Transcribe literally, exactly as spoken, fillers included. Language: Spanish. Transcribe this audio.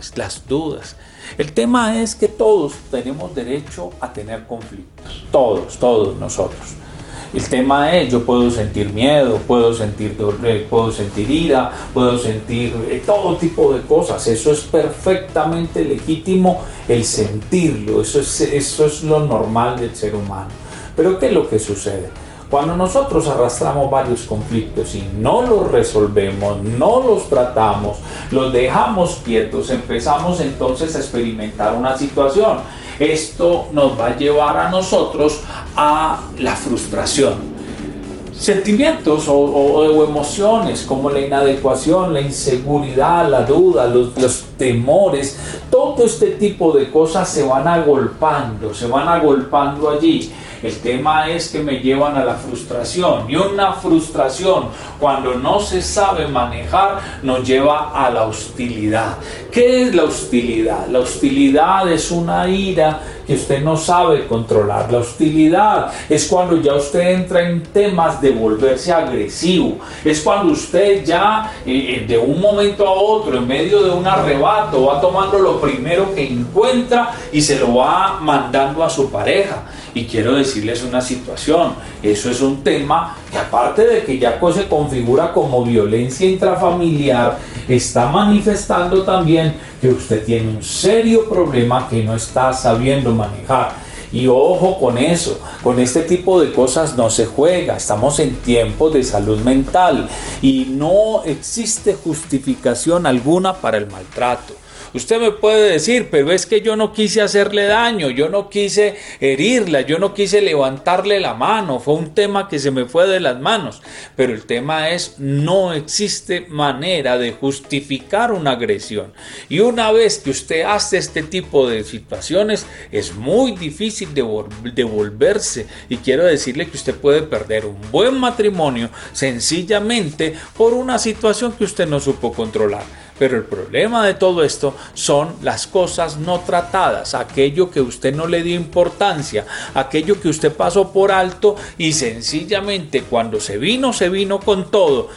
emociones, las dudas. El tema es que todos tenemos derecho a tener conflictos, todos, todos nosotros. El tema es, yo puedo sentir miedo, puedo sentir dolor, puedo sentir ira, puedo sentir eh, todo tipo de cosas. Eso es perfectamente legítimo el sentirlo, eso es, eso es lo normal del ser humano. Pero ¿qué es lo que sucede? Cuando nosotros arrastramos varios conflictos y no los resolvemos, no los tratamos, los dejamos quietos, empezamos entonces a experimentar una situación. Esto nos va a llevar a nosotros a la frustración. Sentimientos o, o, o emociones como la inadecuación, la inseguridad, la duda, los, los temores, todo este tipo de cosas se van agolpando, se van agolpando allí. El tema es que me llevan a la frustración, y una frustración, cuando no se sabe manejar, nos lleva a la hostilidad. ¿Qué es la hostilidad? La hostilidad es una ira que usted no sabe controlar. La hostilidad es cuando ya usted entra en temas de volverse agresivo. Es cuando usted ya eh, de un momento a otro, en medio de un arrebato, va tomando lo primero que encuentra y se lo va mandando a su pareja. Y quiero decirles una situación, eso es un tema que, aparte de que ya se configura como violencia intrafamiliar, está manifestando también que usted tiene un serio problema que no está sabiendo manejar. Y ojo con eso, con este tipo de cosas no se juega. Estamos en tiempos de salud mental y no existe justificación alguna para el maltrato. Usted me puede decir, pero es que yo no quise hacerle daño, yo no quise herirla, yo no quise levantarle la mano, fue un tema que se me fue de las manos. Pero el tema es, no existe manera de justificar una agresión. Y una vez que usted hace este tipo de situaciones, es muy difícil devolverse. Y quiero decirle que usted puede perder un buen matrimonio sencillamente por una situación que usted no supo controlar. Pero el problema de todo esto son las cosas no tratadas, aquello que usted no le dio importancia, aquello que usted pasó por alto y sencillamente cuando se vino, se vino con todo